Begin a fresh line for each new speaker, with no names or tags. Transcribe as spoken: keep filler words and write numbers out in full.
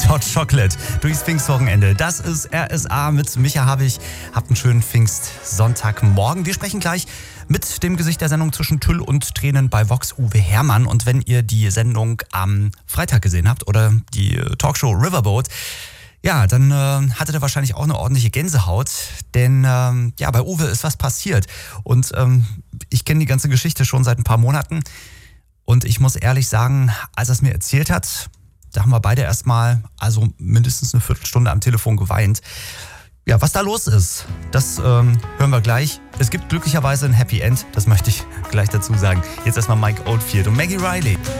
Hot Chocolate durchs Pfingstwochenende. Das ist R S A mit Micha Habich. Habt einen schönen Pfingstsonntagmorgen. Wir sprechen gleich mit dem Gesicht der Sendung zwischen Tüll und Tränen bei Vox, Uwe Herrmann. Und wenn ihr die Sendung am Freitag gesehen habt oder die Talkshow Riverboat, ja, dann äh, hattet ihr wahrscheinlich auch eine ordentliche Gänsehaut, denn ähm, ja, bei Uwe ist was passiert. Und ähm, ich kenne die ganze Geschichte schon seit ein paar Monaten. Und ich muss ehrlich sagen, als er es mir erzählt hat, da haben wir beide erstmal, also mindestens eine Viertelstunde am Telefon geweint. Ja, was da los ist, das ähm, hören wir gleich. Es gibt glücklicherweise ein Happy End, das möchte ich gleich dazu sagen. Jetzt erstmal Mike Oldfield und Maggie Riley.